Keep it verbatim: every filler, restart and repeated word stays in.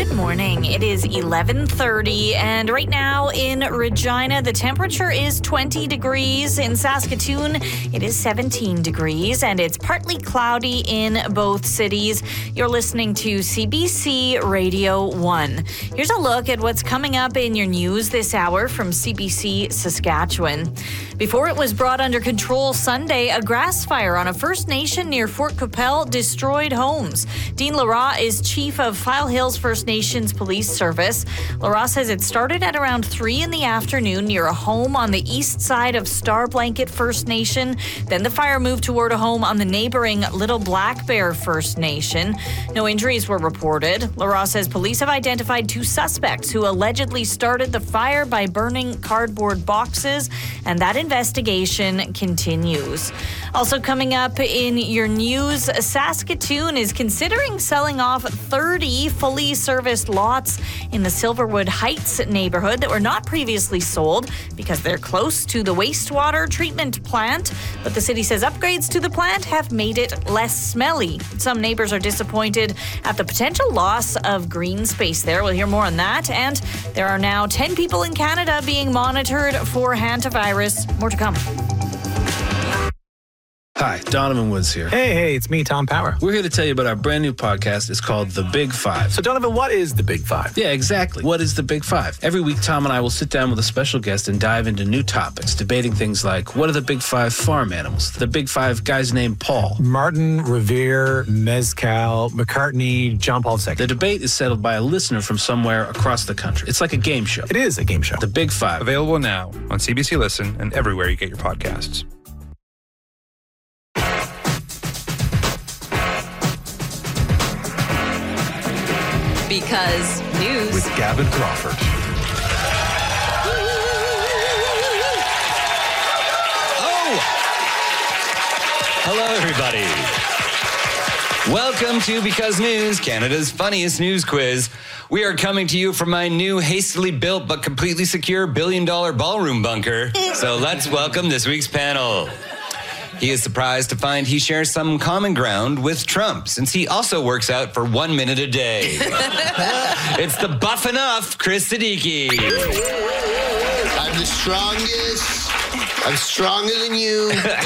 Good morning. It is eleven thirty, and right now in Regina, the temperature is twenty degrees. In Saskatoon, it is seventeen degrees, and it's partly cloudy in both cities. You're listening to C B C Radio one. Here's a look at what's coming up in your news this hour from C B C Saskatchewan. Before it was brought under control Sunday, a grass fire on a First Nation near Fort Qu'Appelle destroyed homes. Dean Lara is chief of File Hills First Nations Police Service. Lara says it started at around three in the afternoon near a home on the east side of Star Blanket First Nation. Then the fire moved toward a home on the neighboring Little Black Bear First Nation. No injuries were reported. Lara says police have identified two suspects who allegedly started the fire by burning cardboard boxes, and that investigation continues. Also coming up in your news, Saskatoon is considering selling off thirty fully serviced lots in the Silverwood Heights neighborhood that were not previously sold because they're close to the wastewater treatment plant. But the city says upgrades to the plant have made it less smelly. Some neighbors are disappointed at the potential loss of green space there. We'll hear more on that. And there are now ten people in Canada being monitored for hantavirus. More to come. Hi, Donovan Woods here. Hey, hey, it's me, Tom Power. We're here to tell you about our brand new podcast. It's called The Big Five. So, Donovan, what is The Big Five? Yeah, exactly. What is The Big Five? Every week, Tom and I will sit down with a special guest and dive into new topics, debating things like, what are the Big Five farm animals? The Big Five guys named Paul. Martin, Revere, Mezcal, McCartney, John Paul the Second. The debate is settled by a listener from somewhere across the country. It's like a game show. It is a game show. The Big Five. Available now on C B C Listen and everywhere you get your podcasts. Because news With Gavin Crawford. Oh! Hello, everybody. Welcome to Because News, Canada's funniest news quiz. We are coming to you from my new hastily built but completely secure billion dollar ballroom bunker. So let's welcome this week's panel. He is surprised to find he shares some common ground with Trump, since he also works out for one minute a day. It's the buff enough Chris Siddiqui. I'm the strongest. I'm stronger than you.